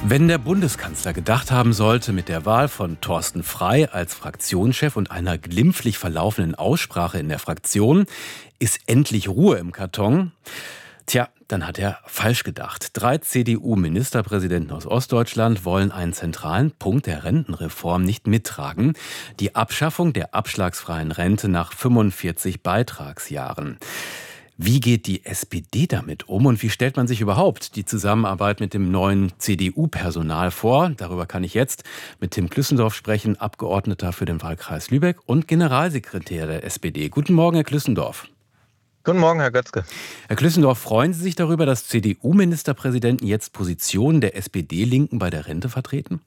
Wenn der Bundeskanzler gedacht haben sollte, mit der Wahl von Thorsten Frey als Fraktionschef und einer glimpflich verlaufenden Aussprache in der Fraktion ist endlich Ruhe im Karton, tja, dann hat er falsch gedacht. 3 CDU-Ministerpräsidenten aus Ostdeutschland wollen einen zentralen Punkt der Rentenreform nicht mittragen: die Abschaffung der abschlagsfreien Rente nach 45 Beitragsjahren. Wie geht die SPD damit um und wie stellt man sich überhaupt die Zusammenarbeit mit dem neuen CDU-Personal vor? Darüber kann ich jetzt mit Tim Klüssendorf sprechen, Abgeordneter für den Wahlkreis Lübeck und Generalsekretär der SPD. Guten Morgen, Herr Klüssendorf. Guten Morgen, Herr Götzke. Herr Klüssendorf, freuen Sie sich darüber, dass CDU-Ministerpräsidenten jetzt Positionen der SPD-Linken bei der Rente vertreten?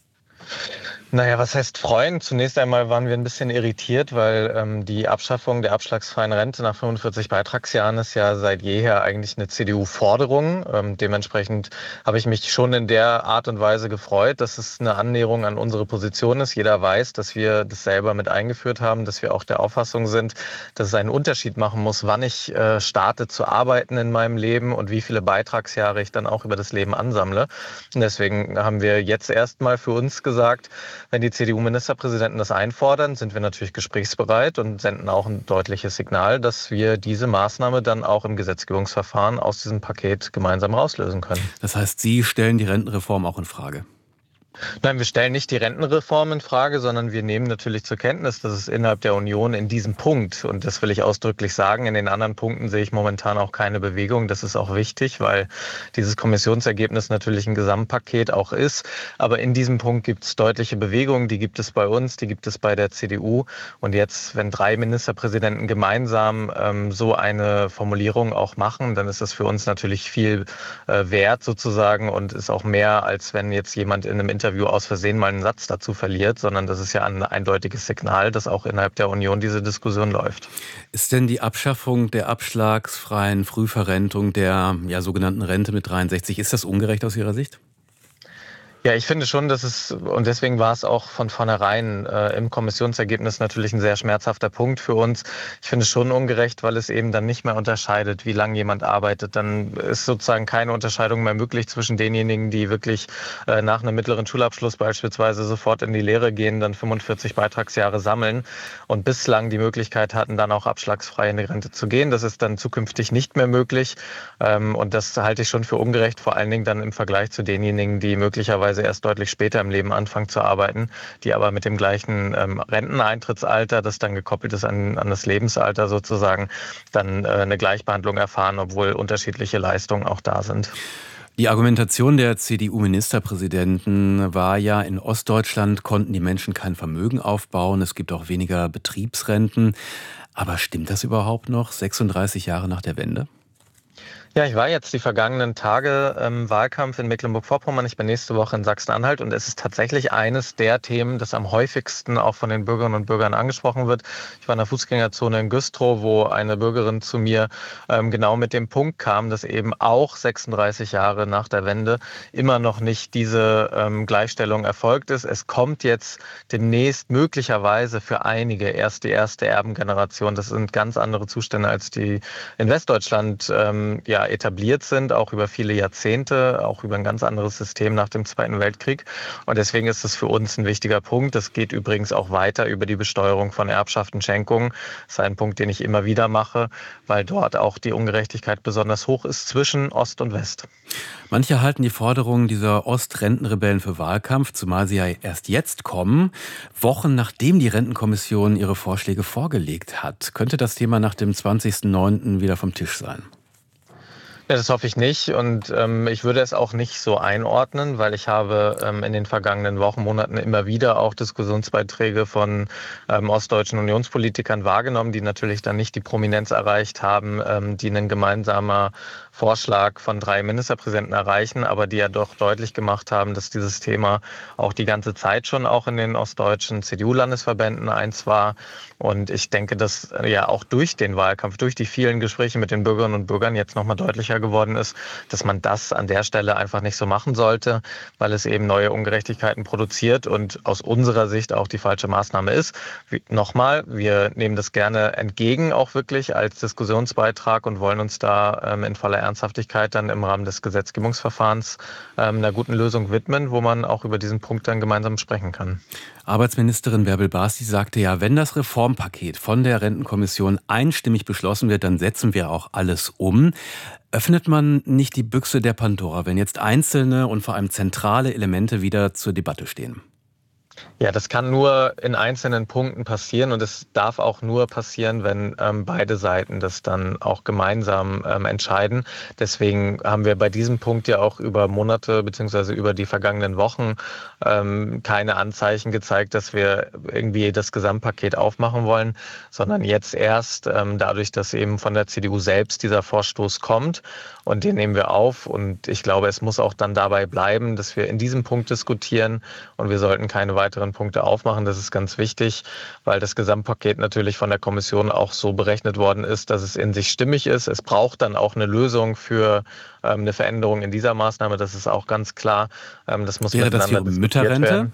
Naja, was heißt freuen? Zunächst einmal waren wir ein bisschen irritiert, weil die Abschaffung der abschlagsfreien Rente nach 45 Beitragsjahren ist ja seit jeher eigentlich eine CDU-Forderung. Dementsprechend habe ich mich schon in der Art und Weise gefreut, dass es eine Annäherung an unsere Position ist. Jeder weiß, dass wir das selber mit eingeführt haben, dass wir auch der Auffassung sind, dass es einen Unterschied machen muss, wann ich starte zu arbeiten in meinem Leben und wie viele Beitragsjahre ich dann auch über das Leben ansammle. Und deswegen haben wir jetzt erstmal für uns gesagt, wenn die CDU-Ministerpräsidenten das einfordern, sind wir natürlich gesprächsbereit und senden auch ein deutliches Signal, dass wir diese Maßnahme dann auch im Gesetzgebungsverfahren aus diesem Paket gemeinsam rauslösen können. Das heißt, Sie stellen die Rentenreform auch in Frage? Nein, wir stellen nicht die Rentenreform in Frage, sondern wir nehmen natürlich zur Kenntnis, dass es innerhalb der Union in diesem Punkt, und das will ich ausdrücklich sagen, in den anderen Punkten sehe ich momentan auch keine Bewegung. Das ist auch wichtig, weil dieses Kommissionsergebnis natürlich ein Gesamtpaket auch ist. Aber in diesem Punkt gibt es deutliche Bewegungen, die gibt es bei uns, die gibt es bei der CDU. Und jetzt, wenn 3 Ministerpräsidenten gemeinsam so eine Formulierung auch machen, dann ist das für uns natürlich viel wert sozusagen und ist auch mehr, als wenn jetzt jemand in einem Interview aus Versehen mal einen Satz dazu verliert, sondern das ist ja ein eindeutiges Signal, dass auch innerhalb der Union diese Diskussion läuft. Ist denn die Abschaffung der abschlagsfreien Frühverrentung der sogenannten Rente mit 63, ist das ungerecht aus Ihrer Sicht? Ja, ich finde schon, dass es, und deswegen war es auch von vornherein im Kommissionsergebnis natürlich ein sehr schmerzhafter Punkt für uns. Ich finde es schon ungerecht, weil es eben dann nicht mehr unterscheidet, wie lange jemand arbeitet. Dann ist sozusagen keine Unterscheidung mehr möglich zwischen denjenigen, die wirklich nach einem mittleren Schulabschluss beispielsweise sofort in die Lehre gehen, dann 45 Beitragsjahre sammeln und bislang die Möglichkeit hatten, dann auch abschlagsfrei in die Rente zu gehen. Das ist dann zukünftig nicht mehr möglich. Und das halte ich schon für ungerecht, vor allen Dingen dann im Vergleich zu denjenigen, die möglicherweise erst deutlich später im Leben anfangen zu arbeiten, die aber mit dem gleichen Renteneintrittsalter, das dann gekoppelt ist an das Lebensalter sozusagen, dann eine Gleichbehandlung erfahren, obwohl unterschiedliche Leistungen auch da sind. Die Argumentation der CDU-Ministerpräsidenten war ja, in Ostdeutschland konnten die Menschen kein Vermögen aufbauen, es gibt auch weniger Betriebsrenten. Aber stimmt das überhaupt noch, 36 Jahre nach der Wende? Ja, ich war jetzt die vergangenen Tage im Wahlkampf in Mecklenburg-Vorpommern. Ich bin nächste Woche in Sachsen-Anhalt und es ist tatsächlich eines der Themen, das am häufigsten auch von den Bürgerinnen und Bürgern angesprochen wird. Ich war in der Fußgängerzone in Güstrow, wo eine Bürgerin zu mir genau mit dem Punkt kam, dass eben auch 36 Jahre nach der Wende immer noch nicht diese Gleichstellung erfolgt ist. Es kommt jetzt demnächst möglicherweise für einige erst die erste Erbengeneration. Das sind ganz andere Zustände, als die in Westdeutschland etabliert sind, auch über viele Jahrzehnte, auch über ein ganz anderes System nach dem Zweiten Weltkrieg. Und deswegen ist es für uns ein wichtiger Punkt. Das geht übrigens auch weiter über die Besteuerung von Erbschaften, Schenkungen. Das ist ein Punkt, den ich immer wieder mache, weil dort auch die Ungerechtigkeit besonders hoch ist zwischen Ost und West. Manche halten die Forderungen dieser Ostrentenrebellen für Wahlkampf, zumal sie ja erst jetzt kommen, Wochen nachdem die Rentenkommission ihre Vorschläge vorgelegt hat. Könnte das Thema nach dem 20.09. wieder vom Tisch sein? Ja, das hoffe ich nicht und ich würde es auch nicht so einordnen, weil ich habe in den vergangenen Wochen, Monaten immer wieder auch Diskussionsbeiträge von ostdeutschen Unionspolitikern wahrgenommen, die natürlich dann nicht die Prominenz erreicht haben, die ein gemeinsamer Vorschlag von 3 Ministerpräsidenten erreichen, aber die ja doch deutlich gemacht haben, dass dieses Thema auch die ganze Zeit schon auch in den ostdeutschen CDU-Landesverbänden eins war. Und ich denke, dass ja auch durch den Wahlkampf, durch die vielen Gespräche mit den Bürgerinnen und Bürgern jetzt nochmal deutlicher niedriger geworden ist, dass man das an der Stelle einfach nicht so machen sollte, weil es eben neue Ungerechtigkeiten produziert und aus unserer Sicht auch die falsche Maßnahme ist. Nochmal, wir nehmen das gerne entgegen, auch wirklich als Diskussionsbeitrag und wollen uns da in voller Ernsthaftigkeit dann im Rahmen des Gesetzgebungsverfahrens einer guten Lösung widmen, wo man auch über diesen Punkt dann gemeinsam sprechen kann. Arbeitsministerin Bärbel Bas, die sagte ja, wenn das Reformpaket von der Rentenkommission einstimmig beschlossen wird, dann setzen wir auch alles um. Öffnet man nicht die Büchse der Pandora, wenn jetzt einzelne und vor allem zentrale Elemente wieder zur Debatte stehen? Ja, das kann nur in einzelnen Punkten passieren und es darf auch nur passieren, wenn beide Seiten das dann auch gemeinsam entscheiden. Deswegen haben wir bei diesem Punkt ja auch über Monate beziehungsweise über die vergangenen Wochen keine Anzeichen gezeigt, dass wir irgendwie das Gesamtpaket aufmachen wollen, sondern jetzt erst dadurch, dass eben von der CDU selbst dieser Vorstoß kommt und den nehmen wir auf. Und ich glaube, es muss auch dann dabei bleiben, dass wir in diesem Punkt diskutieren und wir sollten keine weiteren Punkte aufmachen. Das ist ganz wichtig, weil das Gesamtpaket natürlich von der Kommission auch so berechnet worden ist, dass es in sich stimmig ist. Es braucht dann auch eine Lösung für eine Veränderung in dieser Maßnahme. Das ist auch ganz klar. Das muss Wäre das miteinander die diskutiert Mütterrente? werden.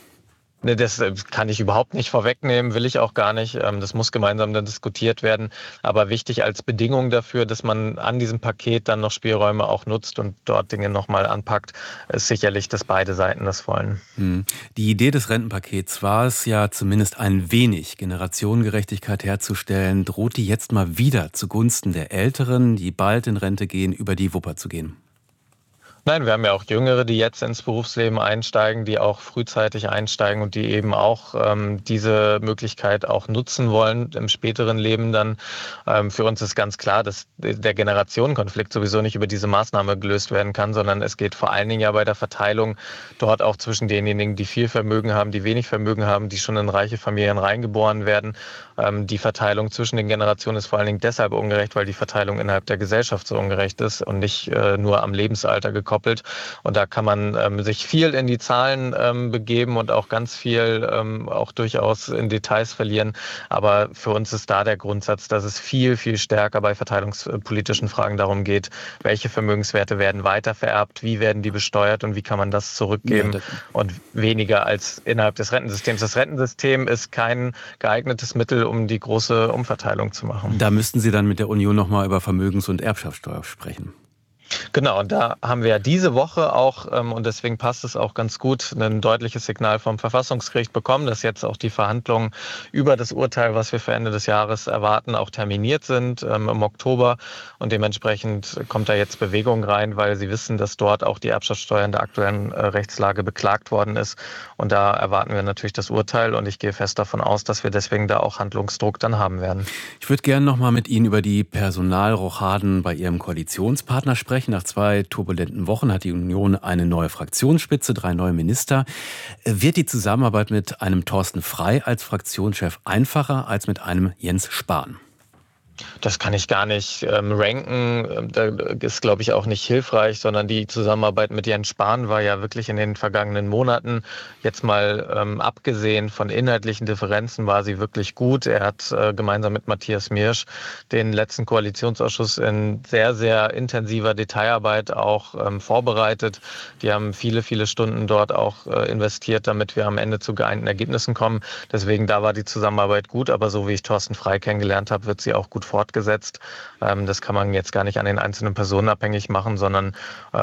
Nee, das kann ich überhaupt nicht vorwegnehmen, will ich auch gar nicht. Das muss gemeinsam dann diskutiert werden. Aber wichtig als Bedingung dafür, dass man an diesem Paket dann noch Spielräume auch nutzt und dort Dinge nochmal anpackt, ist sicherlich, dass beide Seiten das wollen. Die Idee des Rentenpakets war es ja zumindest ein wenig Generationengerechtigkeit herzustellen. Droht die jetzt mal wieder zugunsten der Älteren, die bald in Rente gehen, über die Wupper zu gehen? Nein, wir haben ja auch Jüngere, die jetzt ins Berufsleben einsteigen, die auch frühzeitig einsteigen und die eben auch diese Möglichkeit auch nutzen wollen im späteren Leben dann. Für uns ist ganz klar, dass der Generationenkonflikt sowieso nicht über diese Maßnahme gelöst werden kann, sondern es geht vor allen Dingen ja bei der Verteilung dort auch zwischen denjenigen, die viel Vermögen haben, die wenig Vermögen haben, die schon in reiche Familien reingeboren werden. Die Verteilung zwischen den Generationen ist vor allen Dingen deshalb ungerecht, weil die Verteilung innerhalb der Gesellschaft so ungerecht ist und nicht nur am Lebensalter gekoppelt. Und da kann man sich viel in die Zahlen begeben und auch ganz viel auch durchaus in Details verlieren. Aber für uns ist da der Grundsatz, dass es viel, viel stärker bei verteilungspolitischen Fragen darum geht, welche Vermögenswerte werden weitervererbt, wie werden die besteuert und wie kann man das zurückgeben und weniger als innerhalb des Rentensystems. Das Rentensystem ist kein geeignetes Mittel, um die große Umverteilung zu machen. Da müssten Sie dann mit der Union nochmal über Vermögens- und Erbschaftssteuer sprechen. Genau, und da haben wir ja diese Woche auch, und deswegen passt es auch ganz gut, ein deutliches Signal vom Verfassungsgericht bekommen, dass jetzt auch die Verhandlungen über das Urteil, was wir für Ende des Jahres erwarten, auch terminiert sind im Oktober. Und dementsprechend kommt da jetzt Bewegung rein, weil sie wissen, dass dort auch die Erbschaftssteuer in der aktuellen Rechtslage beklagt worden ist. Und da erwarten wir natürlich das Urteil und ich gehe fest davon aus, dass wir deswegen da auch Handlungsdruck dann haben werden. Ich würde gerne noch mal mit Ihnen über die Personalrochaden bei Ihrem Koalitionspartner sprechen. Nach 2 turbulenten Wochen hat die Union eine neue Fraktionsspitze, 3 neue Minister. Wird die Zusammenarbeit mit einem Thorsten Frey als Fraktionschef einfacher als mit einem Jens Spahn? Das kann ich gar nicht ranken. Da ist, glaube ich, auch nicht hilfreich, sondern die Zusammenarbeit mit Jens Spahn war ja wirklich in den vergangenen Monaten, jetzt mal abgesehen von inhaltlichen Differenzen, war sie wirklich gut. Er hat gemeinsam mit Matthias Miersch den letzten Koalitionsausschuss in sehr, sehr intensiver Detailarbeit auch vorbereitet. Die haben viele, viele Stunden dort auch investiert, damit wir am Ende zu geeinten Ergebnissen kommen. Deswegen, da war die Zusammenarbeit gut, aber so wie ich Thorsten Frey kennengelernt habe, wird sie auch gut fortgesetzt. Das kann man jetzt gar nicht an den einzelnen Personen abhängig machen, sondern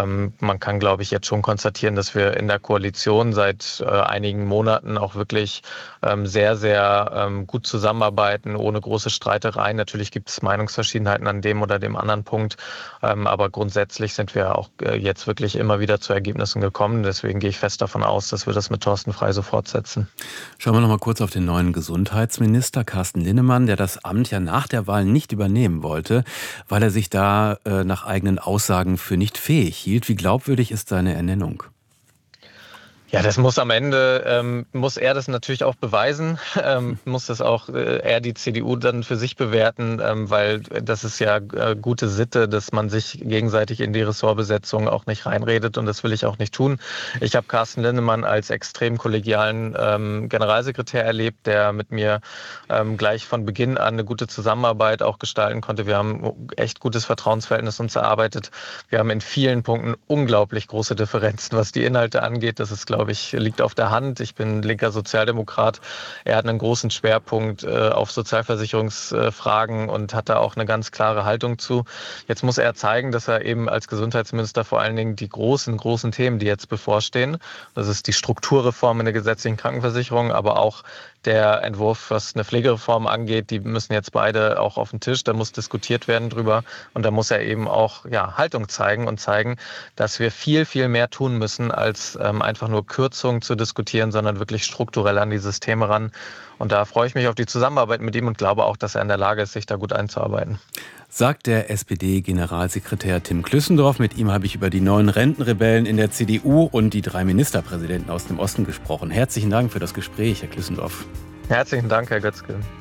man kann, glaube ich, jetzt schon konstatieren, dass wir in der Koalition seit einigen Monaten auch wirklich sehr, sehr gut zusammenarbeiten, ohne große Streitereien. Natürlich gibt es Meinungsverschiedenheiten an dem oder dem anderen Punkt, aber grundsätzlich sind wir auch jetzt wirklich immer wieder zu Ergebnissen gekommen. Deswegen gehe ich fest davon aus, dass wir das mit Thorsten Frey so fortsetzen. Schauen wir noch mal kurz auf den neuen Gesundheitsminister Carsten Linnemann, der das Amt ja nach der Wahl nicht übernehmen wollte, weil er sich da nach eigenen Aussagen für nicht fähig hielt. Wie glaubwürdig ist seine Ernennung? Ja, das muss am Ende, muss er das natürlich auch beweisen, muss das auch er die CDU dann für sich bewerten, weil das ist ja gute Sitte, dass man sich gegenseitig in die Ressortbesetzung auch nicht reinredet und das will ich auch nicht tun. Ich habe Carsten Linnemann als extrem kollegialen Generalsekretär erlebt, der mit mir gleich von Beginn an eine gute Zusammenarbeit auch gestalten konnte. Wir haben echt gutes Vertrauensverhältnis uns erarbeitet. Wir haben in vielen Punkten unglaublich große Differenzen, was die Inhalte angeht. Das ist, glaube ich, liegt auf der Hand. Ich bin linker Sozialdemokrat. Er hat einen großen Schwerpunkt auf Sozialversicherungsfragen und hat da auch eine ganz klare Haltung zu. Jetzt muss er zeigen, dass er eben als Gesundheitsminister vor allen Dingen die großen Themen, die jetzt bevorstehen, das ist die Strukturreform in der gesetzlichen Krankenversicherung, aber auch der Entwurf, was eine Pflegereform angeht, die müssen jetzt beide auch auf den Tisch. Da muss diskutiert werden drüber. Und da muss er eben auch Haltung zeigen und zeigen, dass wir viel mehr tun müssen, als einfach nur Kürzungen zu diskutieren, sondern wirklich strukturell an die Systeme ran. Und da freue ich mich auf die Zusammenarbeit mit ihm und glaube auch, dass er in der Lage ist, sich da gut einzuarbeiten. Sagt der SPD-Generalsekretär Tim Klüssendorf. Mit ihm habe ich über die neuen Rentenrebellen in der CDU und die 3 Ministerpräsidenten aus dem Osten gesprochen. Herzlichen Dank für das Gespräch, Herr Klüssendorf. Herzlichen Dank, Herr Götzke.